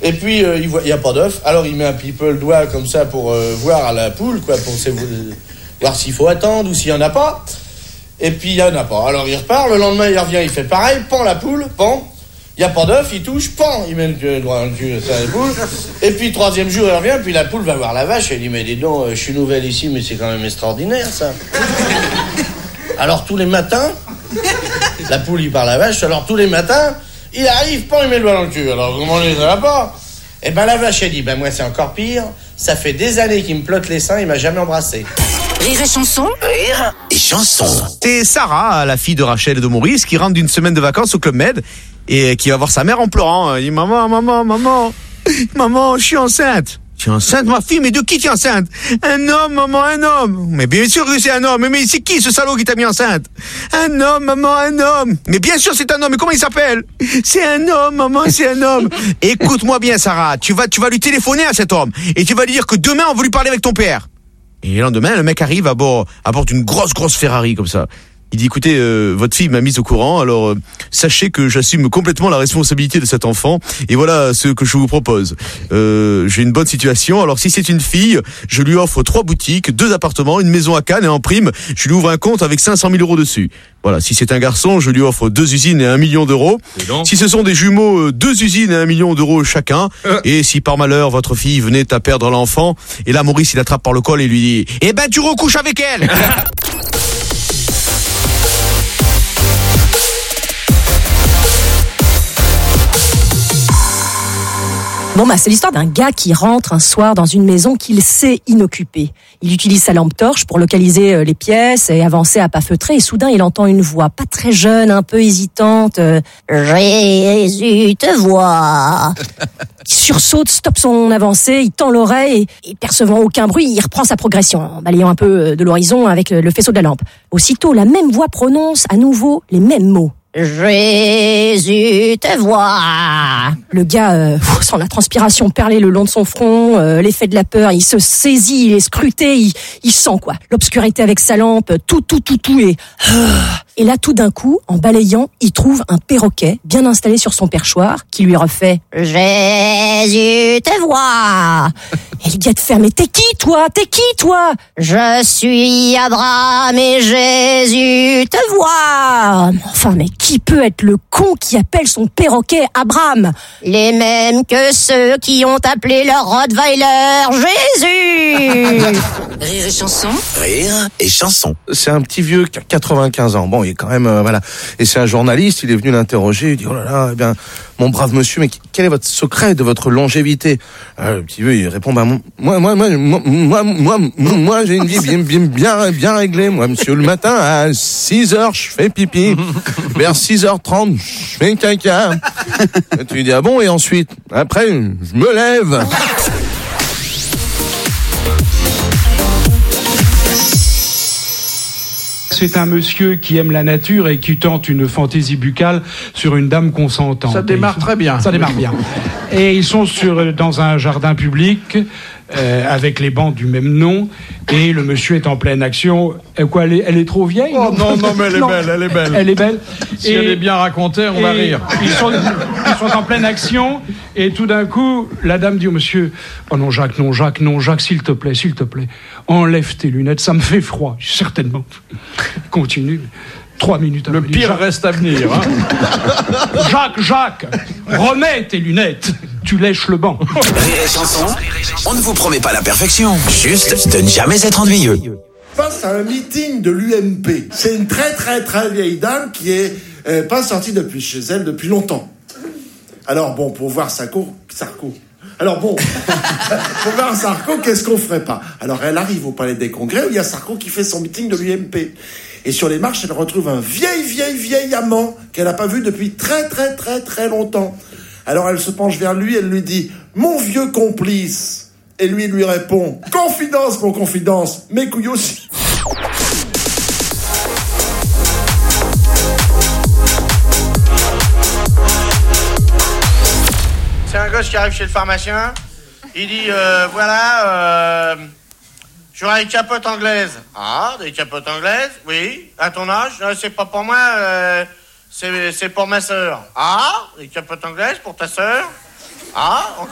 Et puis, il n'y a pas d'œuf. Alors, il met un petit peu le doigt comme ça pour voir à la poule, quoi, pour voir s'il faut attendre ou s'il n'y en a pas. Et puis, il n'y en a pas. Alors, il repart. Le lendemain, il revient, il fait pareil. Pend la poule, pend. Il n'y a pas d'œuf, il touche, pend. Il met le doigt dans le cul, ça, la poule. Et puis, le troisième jour, il revient. Puis, la poule va voir la vache. Elle dit, mais dis donc, je suis nouvelle ici, mais c'est quand même extraordinaire, ça. Alors, tous les matins, la poule, il parle à la vache. Alors, tous les matins, il arrive, pend, il met le doigt dans le cul. Alors, comment on ça va pas? Eh ben, la vache, elle dit, ben, moi, c'est encore pire. Ça fait des années qu'il me plotte les seins, il m'a jamais embrassé. Rire et chanson. Rire et chanson. C'est Sarah, la fille de Rachel et de Maurice, qui rentre d'une semaine de vacances au Club Med et qui va voir sa mère en pleurant. Elle dit, maman, je suis enceinte. Tu es enceinte, ma fille? Mais de qui tu es enceinte? Un homme, maman, un homme. Mais bien sûr que c'est un homme. Mais c'est qui ce salaud qui t'a mis enceinte? Un homme, maman, un homme. Mais bien sûr c'est un homme. Mais comment il s'appelle? C'est un homme, maman, c'est un homme. Écoute-moi bien, Sarah. Tu vas lui téléphoner à cet homme et tu vas lui dire que demain on veut lui parler avec ton père. Et le lendemain, le mec arrive à bord d'une grosse Ferrari comme ça. Il dit, écoutez, votre fille m'a mise au courant, alors sachez que j'assume complètement la responsabilité de cet enfant, et voilà ce que je vous propose. J'ai une bonne situation, alors si c'est une fille, je lui offre 3 boutiques, 2 appartements, une maison à Cannes, et en prime, je lui ouvre un compte avec 500 000 € dessus. Voilà, si c'est un garçon, je lui offre 2 usines et 1 million d'euros. Si ce sont des jumeaux, 2 usines et 1 million d'euros chacun. Et si par malheur, votre fille venait à perdre l'enfant, et là, Maurice, il attrape par le col et lui dit, eh ben, tu recouches avec elle! Bon, c'est l'histoire d'un gars qui rentre un soir dans une maison qu'il sait inoccupée. Il utilise sa lampe torche pour localiser les pièces et avancer à pas feutrés. Et soudain, il entend une voix pas très jeune, un peu hésitante. Jésus te voit. Il sursaute, stoppe son avancée, il tend l'oreille et percevant aucun bruit, il reprend sa progression en balayant un peu de l'horizon avec le faisceau de la lampe. Aussitôt, la même voix prononce à nouveau les mêmes mots. Jésus te voit. Le gars sent la transpiration perler le long de son front, l'effet de la peur, il se saisit, il est scruté, il sent quoi, l'obscurité avec sa lampe, tout et là tout d'un coup, en balayant, il trouve un perroquet bien installé sur son perchoir qui lui refait Jésus te voit. Et le gars te fait, mais t'es qui toi? Je suis Abraham et Jésus te voit. Enfin, mais qui peut être le con qui appelle son perroquet Abraham? Les mêmes que ceux qui ont appelé leur Rottweiler Jésus. Rire et chanson. Rire et chanson. C'est un petit vieux qui a 95 ans. Bon, il est quand même, voilà. Et c'est un journaliste, il est venu l'interroger, il dit, oh là là, eh bien, mon brave monsieur, mais quel est votre secret de votre longévité? Le petit vieux, il répond, moi, j'ai une vie bien réglée. Moi, monsieur, le matin, à 6h, je fais pipi. Vers 6h30, je fais caca. Et tu lui dis, ah bon, et ensuite? Après, je me lève. C'est un monsieur qui aime la nature et qui tente une fantaisie buccale sur une dame consentante. Ça démarre très bien. Ça démarre bien. Et ils sont dans un jardin public avec les bancs du même nom et le monsieur est en pleine action. Quoi, elle est trop vieille? Oh non, mais elle est belle. Elle est belle. Si elle est bien racontée, on va rire. Ils sont en pleine action et tout d'un coup, la dame dit au monsieur, oh non Jacques, s'il te plaît, enlève tes lunettes, ça me fait froid. Certainement. Continue. 3 minutes après. Le pire reste à venir. Hein. Jacques, remets tes lunettes. Tu lèches le banc. Rire et chanson, on ne vous promet pas la perfection, juste de ne jamais être ennuyeux. Passe à un meeting de l'UMP. C'est une très vieille dame qui est pas sortie depuis chez elle depuis longtemps. Alors bon, pour voir Sarko. Alors bon, pour voir Sarko, qu'est-ce qu'on ferait pas? Alors elle arrive au Palais des Congrès où il y a Sarko qui fait son meeting de l'UMP. Et sur les marches, elle retrouve un vieil amant qu'elle n'a pas vu depuis très longtemps. Alors elle se penche vers lui, elle lui dit « Mon vieux complice !» Et lui répond « Confidence, mes couilles aussi !» C'est un gosse qui arrive chez le pharmacien, il dit j'aurais une capote anglaise. Ah, des capotes anglaises? Oui. À ton âge? C'est pas pour moi, c'est pour ma sœur. Ah, des capotes anglaises pour ta sœur? Ah,